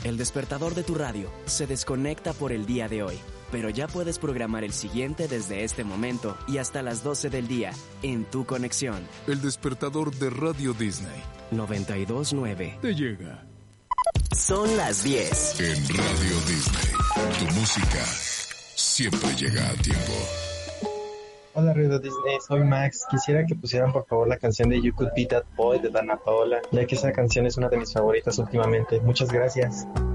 El despertador de tu radio se desconecta por el día de hoy, pero ya puedes programar el siguiente desde este momento y hasta las 12 del día en tu conexión. El despertador de Radio Disney 92.9 te llega. Son las 10. En Radio Disney, tu música siempre llega a tiempo. Hola Radio Disney, soy Max. Quisiera que pusieran por favor la canción de You Could Be That Boy de Dana Paola, ya que esa canción es una de mis favoritas últimamente. Muchas gracias.